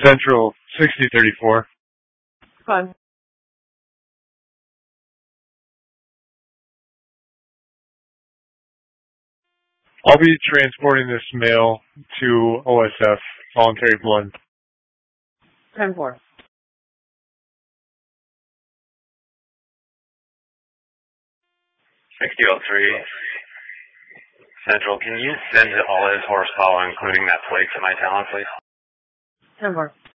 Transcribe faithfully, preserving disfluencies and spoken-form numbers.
Central sixty thirty-four. Fine. I'll be transporting this mail to O S F, Voluntary Blood. ten four. sixty oh three. Central, can you send all his horsepower, including that plate, to my talent, please? ten four.